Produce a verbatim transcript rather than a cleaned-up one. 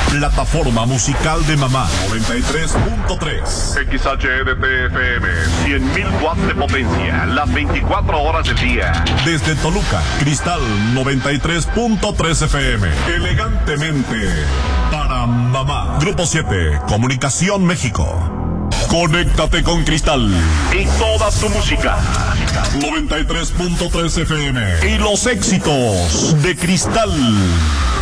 plataforma musical de mamá. noventa y tres punto tres. X H E D T F M, cien mil watts de potencia, las veinticuatro horas del día. Desde Toluca, Cristal noventa y tres punto tres F M. Elegantemente para mamá. Grupo siete, Comunicación México. Conéctate con Cristal Y toda su música. noventa y tres punto tres F M. Y los éxitos de Cristal.